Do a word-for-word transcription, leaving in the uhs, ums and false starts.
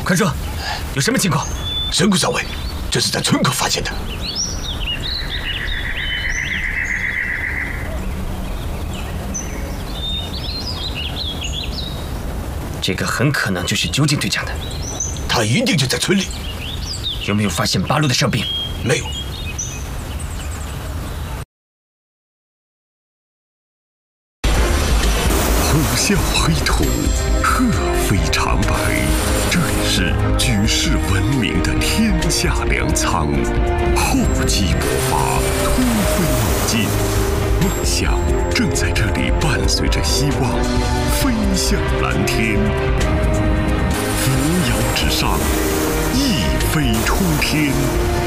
快说，有什么情况？ 神谷上尉，这是在村口发现的。 这个很可能就是究竟队长的。 他一定就在村里。 有没有发现八路的伤兵？ 没有。 虎啸黑土，鹤飞长白。这里是举世闻名的天下粮仓，厚积薄发，突飞猛进。梦想正在这里伴随着希望，飞向蓝天。扶摇直上，一飞冲天。